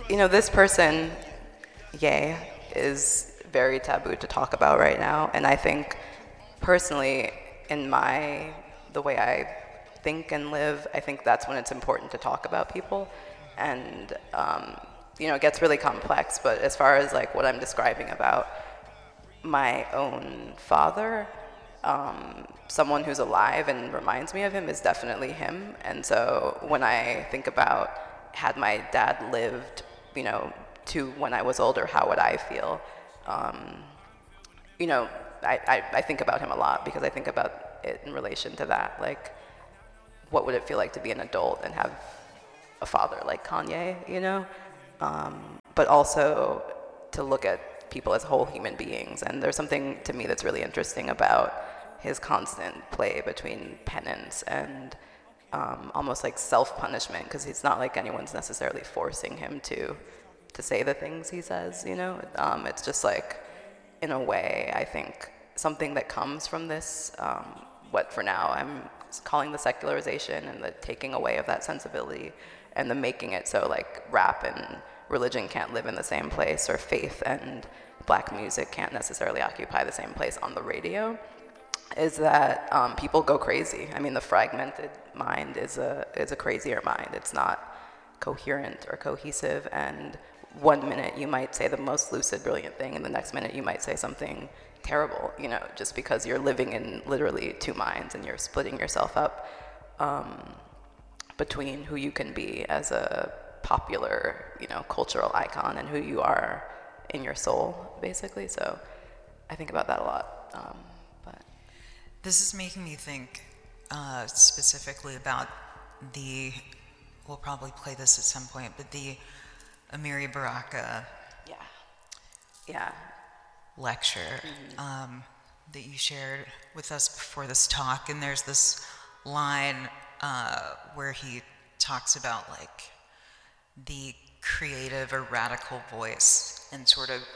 this person, Ye, is very taboo to talk about right now, and I think personally, in the way I think and live, I think that's when it's important to talk about people, and it gets really complex. But as far as like what I'm describing about my own father, someone who's alive and reminds me of him is definitely him. And so when I think about had my dad lived, to when I was older, how would I feel? I think about him a lot because I think about it in relation to that. Like, what would it feel like to be an adult and have a father like Kanye, But also to look at people as whole human beings. And there's something to me that's really interesting about his constant play between penance and almost like self-punishment, because it's not like anyone's necessarily forcing him to say the things he says, It's just like, in a way, I think something that comes from this, what for now I'm calling the secularization and the taking away of that sensibility and the making it so like rap and religion can't live in the same place, or faith and black music can't necessarily occupy the same place on the radio, is that people go crazy. I mean, the fragmented mind is a crazier mind. It's not coherent or cohesive, and one minute you might say the most lucid, brilliant thing, and the next minute you might say something terrible, just because you're living in literally two minds and you're splitting yourself up between who you can be as a popular, cultural icon and who you are in your soul, basically. So I think about that a lot. But this is making me think specifically about we'll probably play this at some point, but the Amiri Baraka lecture that you shared with us before this talk. And there's this line where he talks about like the creative or radical voice, and sort of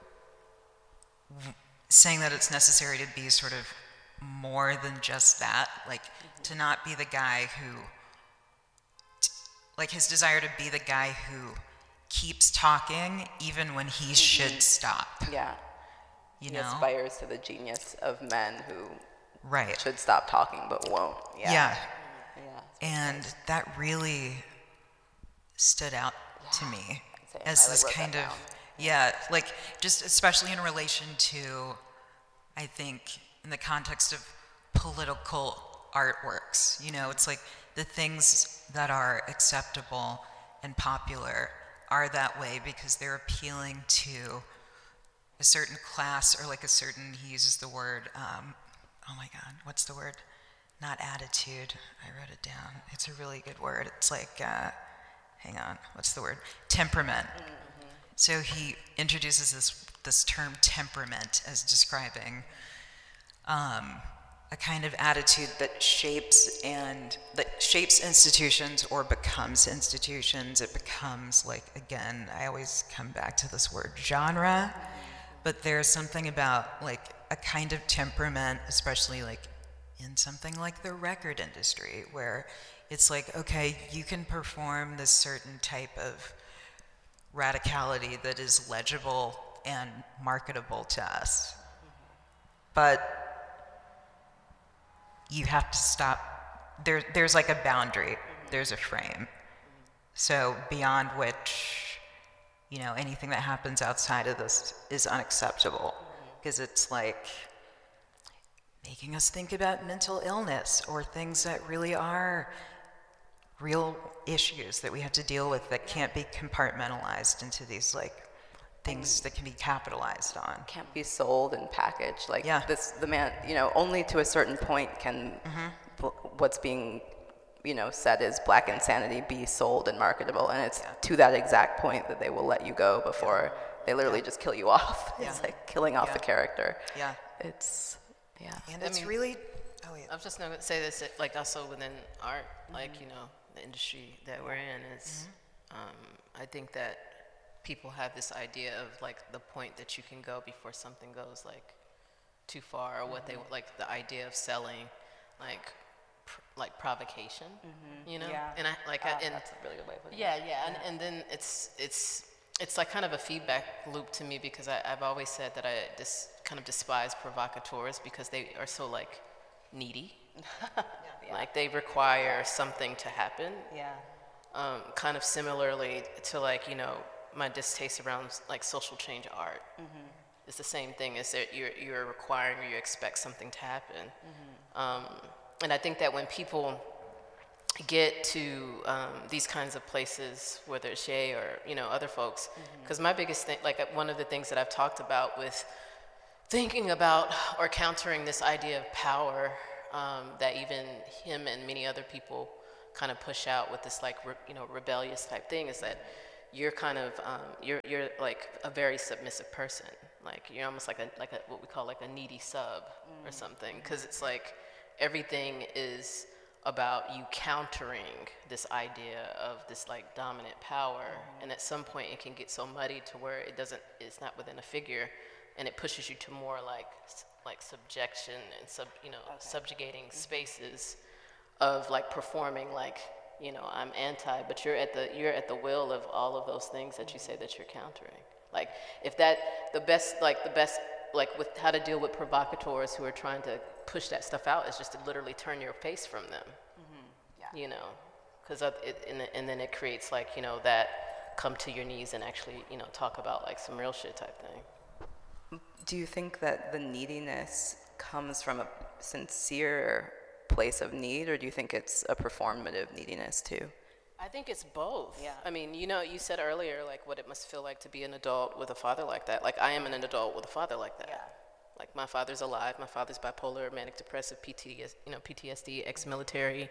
saying that it's necessary to be sort of more than just that, like to not be the guy who, like his desire to be the guy who keeps talking even when he should stop. Yeah. He aspires to the genius of men who right. should stop talking but won't. Yeah. And that really stood out to me as this kind of, like just especially in relation to, I think, in the context of political artworks, it's like the things that are acceptable and popular are that way because they're appealing to a certain class, or like a certain, he uses the word, oh my God, what's the word? Not attitude, I wrote it down. It's a really good word. It's like, hang on, what's the word? Temperament. Mm-hmm. So he introduces this term temperament as describing a kind of attitude that shapes institutions or becomes institutions. It becomes like, again, I always come back to this word genre, but there's something about like a kind of temperament, especially like in something like the record industry, where it's like, okay, you can perform this certain type of radicality that is legible and marketable to us, but you have to stop. There's like a boundary, there's a frame. So beyond which, anything that happens outside of this is unacceptable, because it's like making us think about mental illness or things that really are real issues that we have to deal with that can't be compartmentalized into these like things that can be capitalized on. Can't be sold and packaged. Like the man, only to a certain point can what's being, said is black insanity be sold and marketable. And it's to that exact point that they will let you go before they literally just kill you off. It's like killing off the character. Yeah. It's, And it's really, I was just going to say this, like also within art, like, the industry that we're in is, I think that people have this idea of like the point that you can go before something goes like too far, or what they like the idea of selling like provocation, you know? Yeah. And That's a really good way of putting it. Yeah. And then it's like kind of a feedback loop to me, because I've always said that I kind of despise provocateurs because they are so like needy. Like they require something to happen. Yeah. Kind of similarly to like, you know, my distaste around like social change art. It's the same thing, is that you're requiring or you expect something to happen. And I think that when people get to these kinds of places, whether it's Shay or, you know, other folks, because my biggest thing, like one of the things that I've talked about with thinking about or countering this idea of power, that even him and many other people kind of push out with this like rebellious type thing, is that you're kind of you're like a very submissive person, like you're almost like a what we call like a needy sub or something, because it's like everything is about you countering this idea of this like dominant power, and at some point it can get so muddy to where it's not within a figure, and it pushes you to more like subjection and subjugating spaces of like performing like, you know, I'm anti, but you're at the will of all of those things that you say that you're countering. Like if the best with how to deal with provocateurs who are trying to push that stuff out is just to literally turn your face from them. You know, because and then it creates like, you know, that come to your knees and actually, you know, talk about like some real shit type thing. Do you think that the neediness comes from a sincere place of need, or do you think it's a performative neediness too? I think it's both. Yeah. I mean, you know, you said earlier like what it must feel like to be an adult with a father like that. Like I am an adult with a father like that. Yeah. Like my father's alive. My father's bipolar, manic depressive, PTSD, ex-military.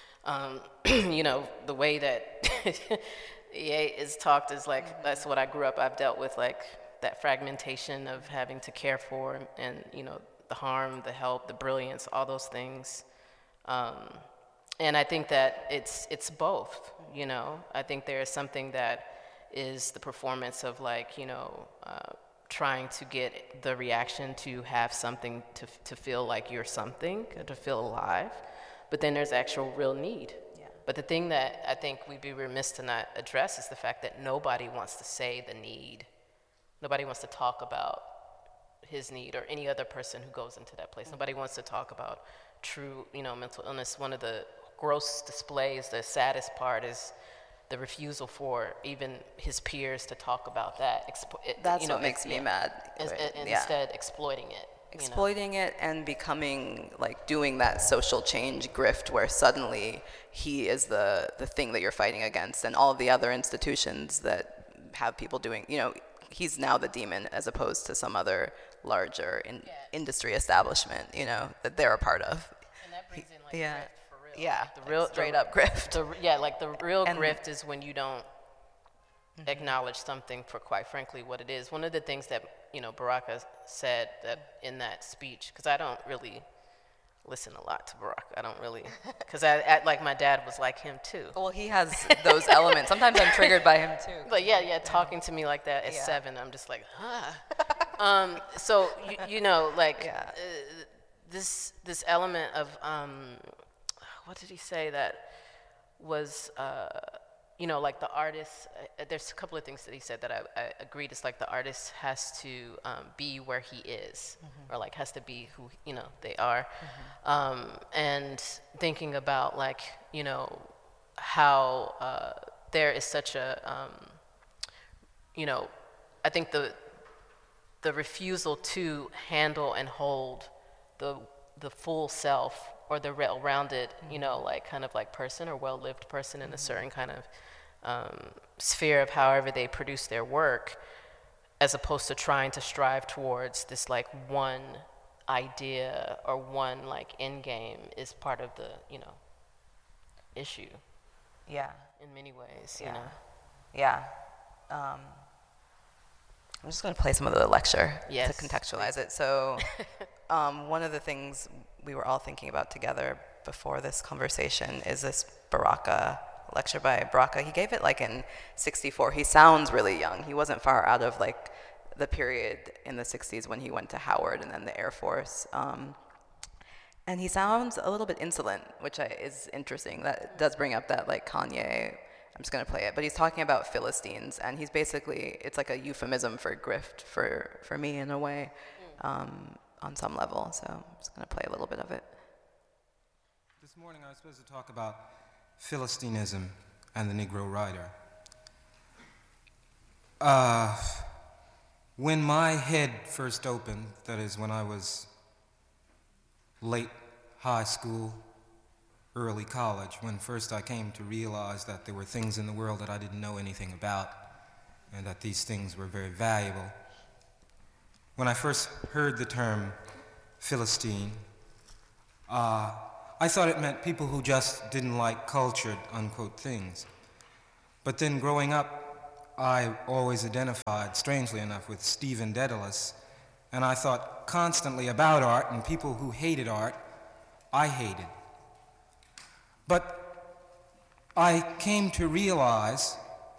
You know, the way that EA is talked is like, that's what I grew up. I've dealt with like that fragmentation of having to care for and, you know, the harm, the help, the brilliance, all those things. And I think that it's both, you know. I think there is something that is the performance of like, you know, trying to get the reaction to have something to feel like you're something, to feel alive. But then there's actual real need. Yeah. But the thing that I think we'd be remiss to not address is the fact that nobody wants to say the need. Nobody wants to talk about his need, or any other person who goes into that place. Nobody wants to talk about true, you know, mental illness. One of the gross displays, the saddest part, is the refusal for even his peers to talk about that. That's what makes me mad. Instead, exploiting it. Exploiting it and becoming like doing that social change grift where suddenly he is the thing that you're fighting against, and all the other institutions that have people doing, you know, he's now the demon as opposed to some other larger industry establishment, you know, that they're a part of. And that brings in like Yeah. grift for real. Yeah, Like, the real straight up grift. The real grift is when you don't acknowledge something for, quite frankly, what it is. One of the things that, you know, Baraka said that in that speech, because I don't really listen a lot to Barack. I don't really, because I like my dad was like him too. Well, he has those elements. Sometimes I'm triggered by him too. But yeah, talking to me like that at 7, I'm just like, huh. So you know, like this element of what did he say that was you know, like the artist, there's a couple of things that he said that I agreed. It's like the artist has to be where he is, or like has to be who, you know, they are. And thinking about like, you know, how there is such a, you know, I think the refusal to handle and hold the full self, or the well-rounded, you know, like kind of like person, or well-lived person in a certain kind of sphere of however they produce their work, as opposed to trying to strive towards this like one idea or one like end game, is part of the, you know, issue. Yeah. In many ways, Yeah. you know. Yeah. I'm just going to play some of the lecture Yes, to contextualize it. So one of the things we were all thinking about together before this conversation is this Baraka lecture by Baraka. He gave it like in 64. He sounds really young. He wasn't far out of like the period in the 60s when he went to Howard and then the Air Force. And he sounds a little bit insolent, which is interesting. That does bring up that like Kanye, I'm just gonna play it, but he's talking about Philistines, and he's basically, it's like a euphemism for grift for me in a way, on some level. So I'm just gonna play a little bit of it. This morning I was supposed to talk about Philistinism and the Negro Rider. When my head first opened, that is when I was late high school, early college, when first I came to realize that there were things in the world that I didn't know anything about, and that these things were very valuable. When I first heard the term Philistine, I thought it meant people who just didn't like cultured, unquote, things. But then growing up, I always identified, strangely enough, with Stephen Dedalus, and I thought constantly about art, and people who hated art, I hated. But I came to realize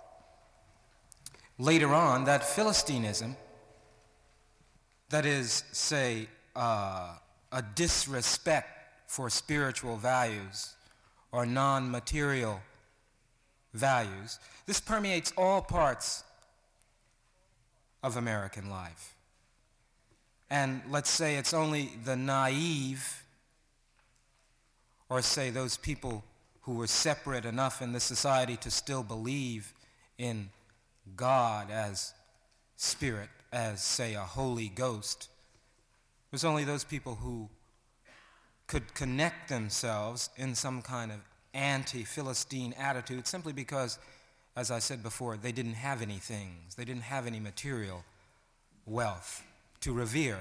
later on that Philistinism, that is, say, a disrespect for spiritual values or non-material values, this permeates all parts of American life. And let's say it's only the naive, or say those people who were separate enough in this society to still believe in God as spirit, as, say, a Holy Ghost. It was only those people who could connect themselves in some kind of anti-Philistine attitude simply because, as I said before, they didn't have any things. They didn't have any material wealth to revere.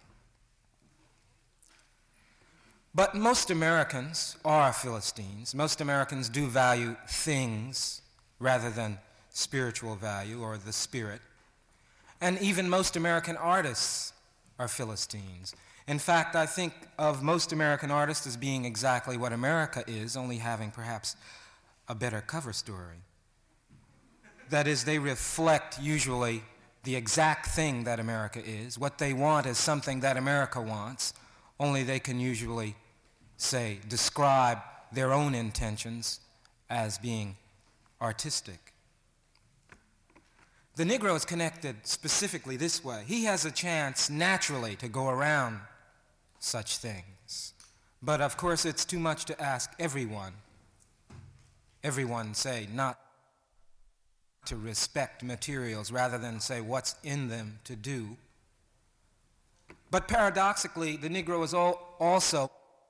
But most Americans are Philistines. Most Americans do value things rather than spiritual value or the spirit. And even most American artists are Philistines. In fact, I think of most American artists as being exactly what America is, only having perhaps a better cover story. That is, they reflect usually the exact thing that America is. What they want is something that America wants, only they can usually, say, describe their own intentions as being artistic. The Negro is connected specifically this way. He has a chance naturally to go around such things. But of course it's too much to ask everyone, say, not to respect materials rather than say what's in them to do. But paradoxically, the Negro is also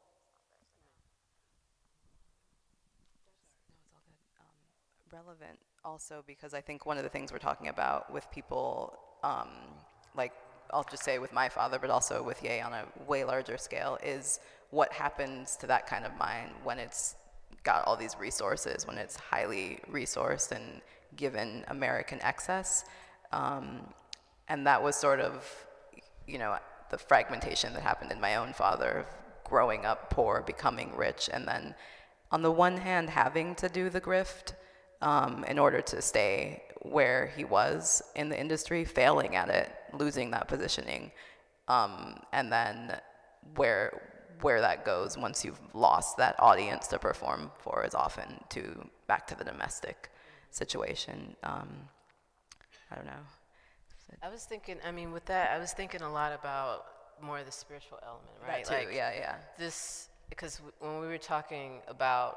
relevant also because I think one of the things we're talking about with people, like I'll just say with my father, but also with Ye on a way larger scale, is what happens to that kind of mind when it's got all these resources, when it's highly resourced and given American excess. And that was sort of, the fragmentation that happened in my own father of growing up poor, becoming rich, and then on the one hand having to do the grift in order to stay where he was in the industry, failing at it, losing that positioning, and then where that goes once you've lost that audience to perform for is often back to the domestic situation. I don't know. I was thinking, with that, I was thinking a lot about more of the spiritual element, right? That too, yeah. Because when we were talking about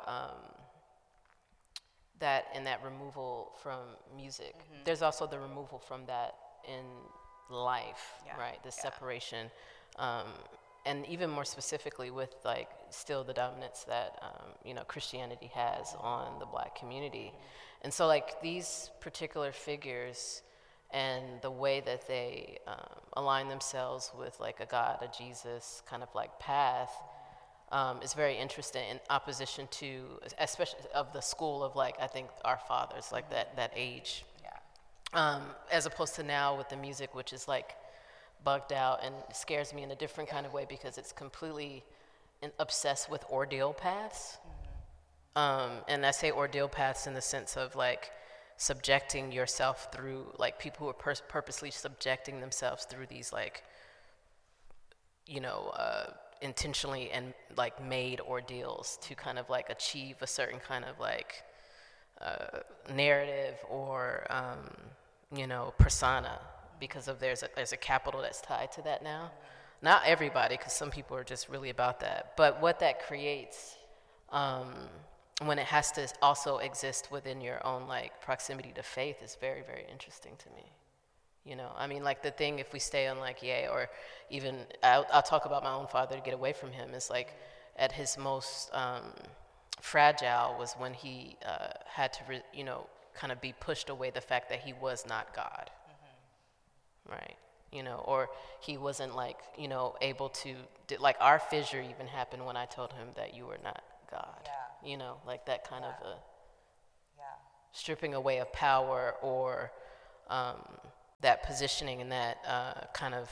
that and that removal from music, there's also the removal from that in life, right? The separation, and even more specifically with still the dominance that Christianity has on the Black community, and so these particular figures and the way that they align themselves with a God, a Jesus kind of path. Is very interesting in opposition to, especially of the school of I think our fathers, that age. Yeah. As opposed to now with the music, which is bugged out and scares me in a different kind of way because it's completely obsessed with ordeal paths. And I say ordeal paths in the sense of subjecting yourself through people who are purposely subjecting themselves through these intentionally and like made ordeals to kind of like achieve a certain kind of like narrative or persona, because of there's a capital that's tied to that now. Not everybody, because some people are just really about that, but what that creates when it has to also exist within your own like proximity to faith is very, very interesting to me. I mean, like the thing, if we stay on like Ye, or even I'll talk about my own father to get away from him, is like at his most fragile was when he had to kind of be pushed away the fact that he was not God, right? Or he wasn't like able to like our fissure even happened when I told him that you were not God. Like that kind of a stripping away of power, or that positioning in that kind of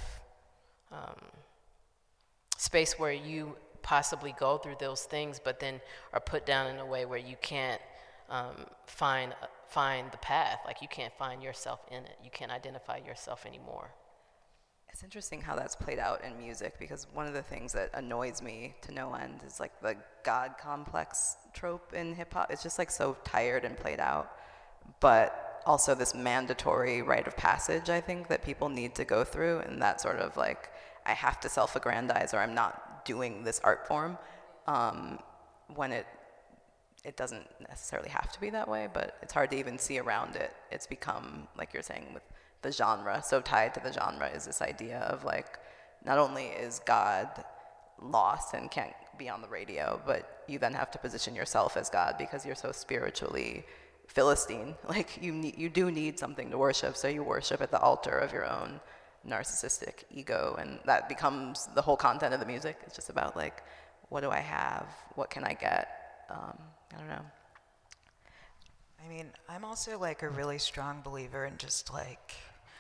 space where you possibly go through those things, but then are put down in a way where you can't find the path. Like you can't find yourself in it. You can't identify yourself anymore. It's interesting how that's played out in music, because one of the things that annoys me to no end is like the God complex trope in hip hop. It's just like so tired and played out, but also this mandatory rite of passage, I think, that people need to go through, and that sort of like, I have to self-aggrandize or I'm not doing this art form, when it doesn't necessarily have to be that way, but it's hard to even see around it. It's become, like you're saying, with the genre, so tied to the genre is this idea of like, not only is God lost and can't be on the radio, but you then have to position yourself as God because you're so spiritually Philistine. Like you do need something to worship, so you worship at the altar of your own narcissistic ego, and that becomes the whole content of the music. It's just about like, what do I have? What can I get? I don't know. I mean, I'm also like a really strong believer in just like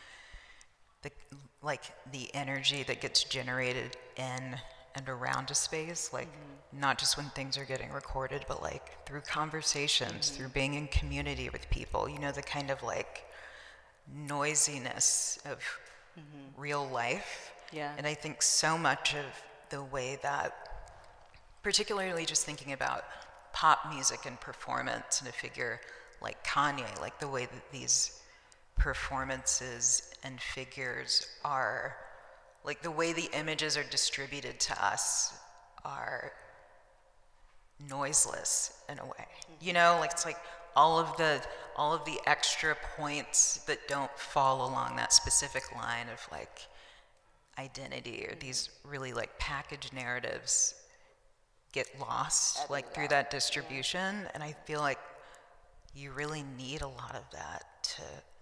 the energy that gets generated in and around a space, like not just when things are getting recorded, but like through conversations, through being in community with people, the kind of like noisiness of real life. Yeah. And I think so much of the way that, particularly just thinking about pop music and performance and a figure like Kanye, like the way that these performances and figures are, like the way the images are distributed to us are noiseless in a way. Like it's like all of the extra points that don't fall along that specific line of like identity, or these really like packaged narratives get lost like through that distribution. And I feel like you really need a lot of that to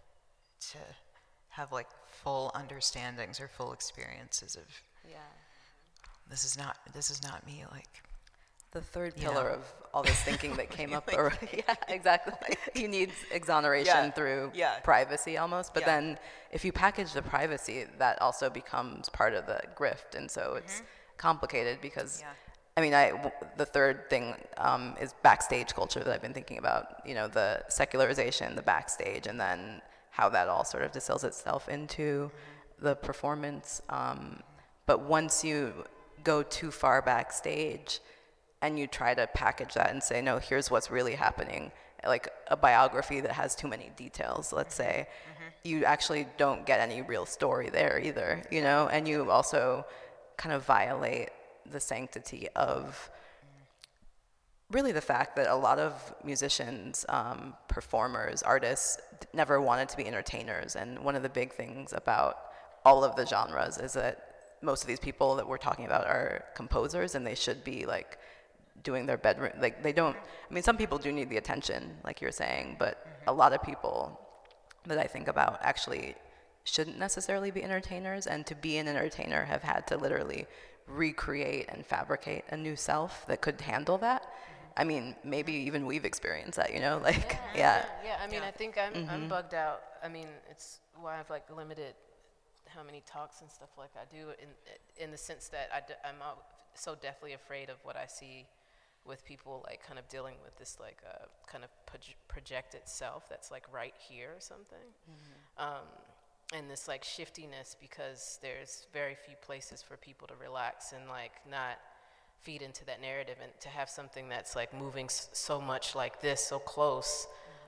have like full understandings or full experiences of this is not me, like the third pillar of all this thinking that came up. Yeah, exactly. You need exoneration through privacy almost, but then if you package the privacy, that also becomes part of the grift, and so it's complicated because I mean, the third thing is backstage culture that I've been thinking about, the secularization, the backstage, and then how that all sort of distills itself into the performance. But once you go too far backstage and you try to package that and say, no, here's what's really happening, like a biography that has too many details, let's say, you actually don't get any real story there either, and you also kind of violate the sanctity of really the fact that a lot of musicians, performers, artists never wanted to be entertainers. And one of the big things about all of the genres is that most of these people that we're talking about are composers, and they should be like doing their bedroom, like they don't, I mean, some people do need the attention, like you're saying, but a lot of people that I think about actually shouldn't necessarily be entertainers, and to be an entertainer have had to literally recreate and fabricate a new self that could handle that. I mean, maybe even we've experienced that, like, Yeah, I mean, I think I'm bugged out. I mean, it's why I've like limited how many talks and stuff like I do in the sense that I'm so deathly afraid of what I see with people like kind of dealing with this like kind of projected self that's like right here or something. and this like shiftiness, because there's very few places for people to relax and like not feed into that narrative, and to have something that's like moving so much like this, so close,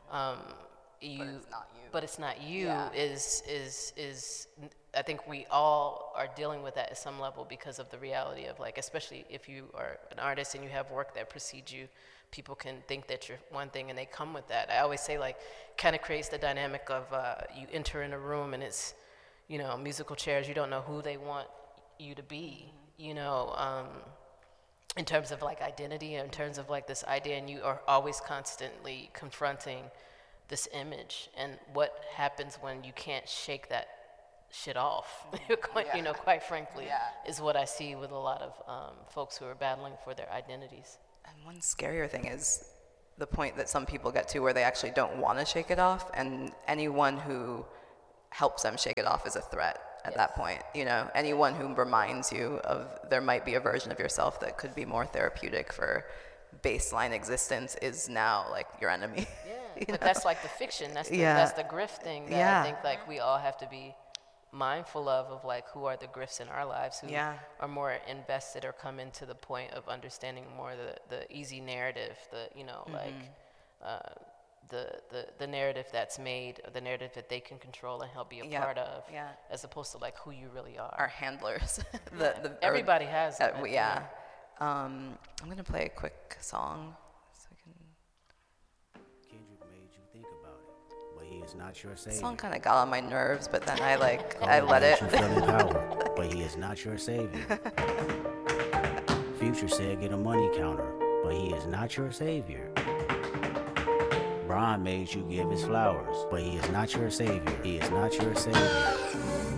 but it's not you Yeah. is I think we all are dealing with that at some level, because of the reality of like, especially if you are an artist and you have work that precedes you, people can think that you're one thing and they come with that. I always say like, kind of creates the dynamic of you enter in a room and it's, you know, musical chairs, you don't know who they want you to be, you know, in terms of like identity, in terms of like this idea, and you are always constantly confronting this image, and what happens when you can't shake that shit off, you know, quite frankly, is what I see with a lot of folks who are battling for their identities. And one scarier thing is the point that some people get to where they actually don't want to shake it off, and anyone who helps them shake it off is a threat at that point. You know, anyone who reminds you of there might be a version of yourself that could be more therapeutic for baseline existence is now like your enemy. Yeah, but that's like the fiction. That's the grift thing that I think like we all have to be mindful of like who are the grifts in our lives, who are more invested or come into the point of understanding more the easy narrative, the, you know, like the narrative that's made, the narrative that they can control and help be a part of, as opposed to like who you really are. Our handlers. Everybody has that. I'm going to play a quick song. So I can... Kendrick made you think about it, but he is not your savior. The song kind of got on my nerves, but then I let it. You feel empowered, but he is not your savior. Future said get a money counter, but he is not your savior. Brian made you give his flowers, but he is not your savior. He is not your savior.